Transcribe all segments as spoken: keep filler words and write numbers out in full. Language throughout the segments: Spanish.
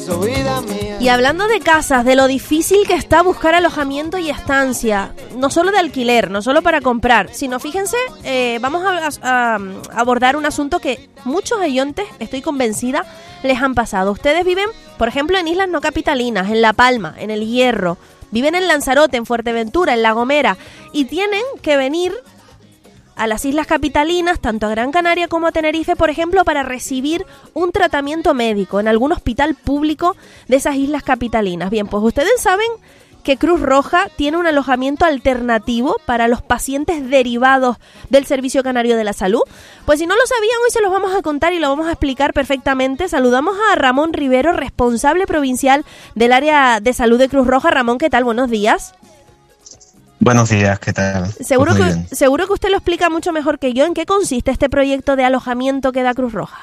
hizo vida mía. Y hablando de casas, de lo difícil que está buscar alojamiento y estancia, no solo de alquiler, no solo para comprar, sino fíjense, eh, vamos a, a, a abordar un asunto que muchos oyentes, estoy convencida, les han pasado. Ustedes viven, por ejemplo, en islas no capitalinas, en La Palma, en El Hierro, viven en Lanzarote, en Fuerteventura, en La Gomera, y tienen que venir a las islas capitalinas, tanto a Gran Canaria como a Tenerife, por ejemplo, para recibir un tratamiento médico en algún hospital público de esas islas capitalinas. Bien, pues ustedes saben que Cruz Roja tiene un alojamiento alternativo para los pacientes derivados del Servicio Canario de la Salud. Pues si no lo sabían, hoy se los vamos a contar y lo vamos a explicar perfectamente. Saludamos a Ramón Rivero, responsable provincial del área de salud de Cruz Roja. Ramón, ¿qué tal? Buenos días. Buenos días, ¿qué tal? Seguro, pues que, seguro que usted lo explica mucho mejor que yo. ¿En qué consiste este proyecto de alojamiento que da Cruz Roja?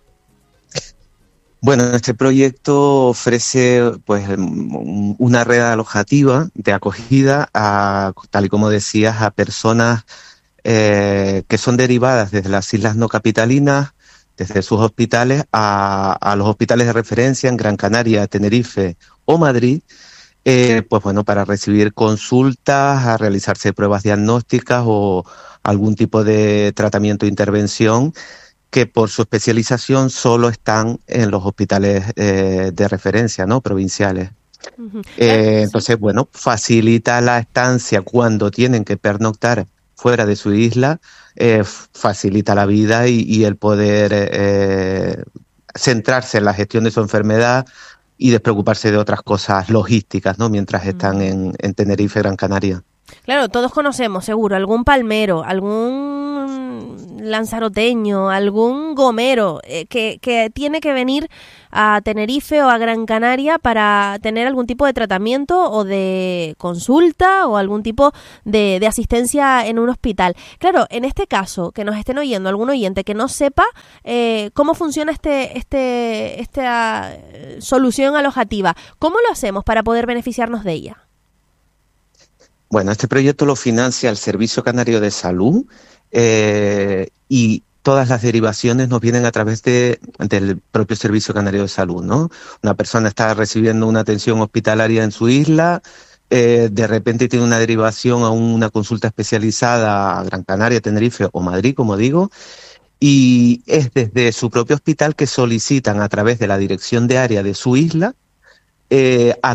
Bueno, este proyecto ofrece pues una red alojativa de acogida, a, tal y como decías, a personas eh, que son derivadas desde las islas no capitalinas, desde sus hospitales, a, a los hospitales de referencia en Gran Canaria, Tenerife o Madrid, Eh, pues bueno, para recibir consultas, a realizarse pruebas diagnósticas o algún tipo de tratamiento o intervención que por su especialización solo están en los hospitales eh, de referencia, ¿no? Provinciales. Uh-huh. Eh, entonces, bueno, facilita la estancia cuando tienen que pernoctar fuera de su isla, eh, facilita la vida y, y el poder eh, centrarse en la gestión de su enfermedad y despreocuparse de otras cosas logísticas, ¿no? Mientras están en, en Tenerife, Gran Canaria. Claro, todos conocemos, seguro, algún palmero, algún lanzaroteño, algún gomero eh, que, que tiene que venir a Tenerife o a Gran Canaria para tener algún tipo de tratamiento o de consulta o algún tipo de, de asistencia en un hospital. Claro, en este caso, que nos estén oyendo algún oyente que no sepa eh, cómo funciona este, este, esta solución alojativa, ¿cómo lo hacemos para poder beneficiarnos de ella? Bueno, este proyecto lo financia el Servicio Canario de Salud eh, y todas las derivaciones nos vienen a través de, del propio Servicio Canario de Salud, ¿no? Una persona está recibiendo una atención hospitalaria en su isla, eh, de repente tiene una derivación a una consulta especializada a Gran Canaria, Tenerife o Madrid, como digo, y es desde su propio hospital que solicitan a través de la dirección de área de su isla eh, a